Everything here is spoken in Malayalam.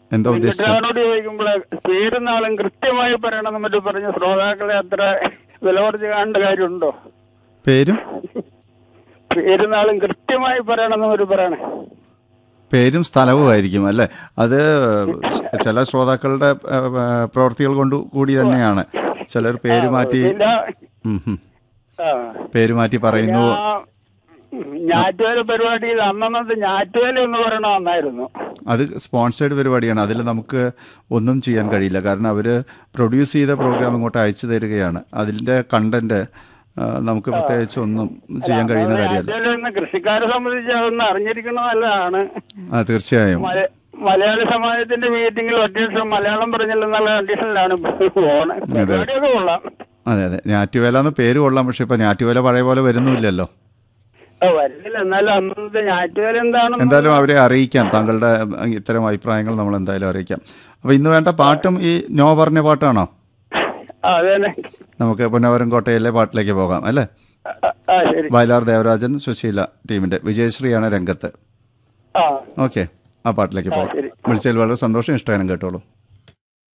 എന്താ ഉദ്ദേശിച്ചത്? വെങ്കിട്ടരാമനോട് ചോദിക്കുമ്പോൾ പേരും നാളും കൃത്യമായി പറയണമെന്ന് മറ്റു പറഞ്ഞ ശ്രോതാക്കളെ അത്ര വില കുറച്ച് കാണേണ്ട കാര്യമുണ്ടോ? പേരും പേരും നാളും കൃത്യമായി പറയണമെന്ന് ഒരു പറയണേ. പേരും സ്ഥലവും ആയിരിക്കും അല്ലേ? അത് ചില ശ്രോതാക്കളുടെ പ്രവൃത്തികൾ കൊണ്ട് കൂടി തന്നെയാണ്. ചിലർ പേര് മാറ്റി പേര് മാറ്റി പറയുന്നു. ഞാറ്റുവേല പരിപാടിയിൽ അന്നത്തെ ഞാറ്റുവേല എന്ന് പറയണ നന്നായിരുന്നു. അത് സ്പോൺസേഡ് പരിപാടിയാണ്. അതിൽ നമുക്ക് ഒന്നും ചെയ്യാൻ കഴിയില്ല. കാരണം അവർ പ്രൊഡ്യൂസ് ചെയ്ത പ്രോഗ്രാം ഇങ്ങോട്ട് അയച്ചു തരികയാണ്. അതിൻ്റെ കണ്ടന്റ് നമുക്ക് പ്രത്യേകിച്ച് ഒന്നും ചെയ്യാൻ കഴിയുന്ന കാര്യമല്ല. കൃഷിക്കാരെ സംബന്ധിച്ച് അതൊന്നും അറിഞ്ഞിരിക്കുന്നത് നല്ലതാണ്. തീർച്ചയായും മലയാള സമാജത്തിന്റെ മീറ്റിംഗിൽ ഒറ്റ മലയാളം പറഞ്ഞില്ലെന്നുള്ള കണ്ടീഷനിലാണ് കൊള്ളാം. അതെ അതെ, ഞാറ്റുവേല എന്ന് പേര് കൊള്ളാം. പക്ഷെ ഇപ്പൊ ഞാറ്റുവേല പഴയ പോലെ വരുന്നുമില്ലല്ലോ. വരുന്നില്ല. എന്നാലും അന്നത്തെ ഞാറ്റുവേല എന്തായാലും അവരെ അറിയിക്കാം. താങ്കളുടെ ഇത്തരം അഭിപ്രായങ്ങൾ നമ്മൾ എന്തായാലും അറിയിക്കാം. അപ്പൊ ഇന്ന് വേണ്ട പാട്ടും ഈ നോ പറഞ്ഞ പാട്ടാണോ? അതെ, നമുക്ക് പൊന്നവരം കോട്ടയിലെ പാട്ടിലേക്ക് പോകാം അല്ലേ? വയലാർ ദേവരാജൻ സുശീല ടീമിന്റെ വിജയശ്രീയാണ് രംഗത്ത്. ഓക്കെ, ആ പാട്ടിലേക്ക് പോകാം. വിളിച്ചതിൽ വളരെ സന്തോഷം. ഇഷ്ടഗാനം കേട്ടോളൂ.